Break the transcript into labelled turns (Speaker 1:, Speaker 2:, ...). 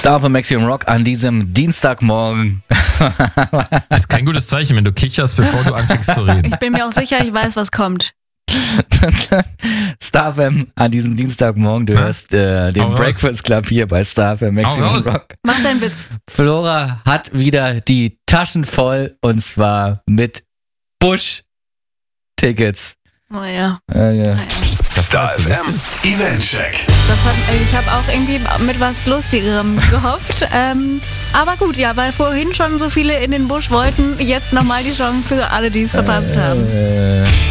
Speaker 1: Star von Maxi und Rock an diesem Dienstagmorgen.
Speaker 2: Das ist kein gutes Zeichen, wenn du kicherst, bevor du anfängst zu reden.
Speaker 3: Ich bin mir auch sicher, ich weiß, was kommt.
Speaker 1: Star FM an diesem Dienstagmorgen. Du hörst den Breakfast Club hier bei Star FM Maxi und Rock.
Speaker 3: Mach deinen Witz.
Speaker 1: Flora hat wieder die Taschen voll und zwar mit Busch-Tickets.
Speaker 3: Naja.
Speaker 4: Star FM Eventcheck.
Speaker 3: Ich habe auch irgendwie mit was Lustigerem gehofft. Aber gut, ja, weil vorhin schon so viele in den Busch wollten, jetzt nochmal die Chance für alle, die es verpasst haben.